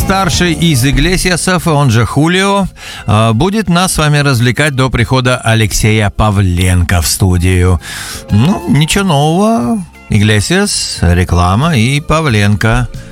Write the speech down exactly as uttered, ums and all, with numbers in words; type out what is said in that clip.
Старший из Иглесиасов, он же Хулио, будет нас с вами развлекать до прихода Алексея Павленко в студию. Ну, ничего нового. Иглесиас, реклама и Павленко.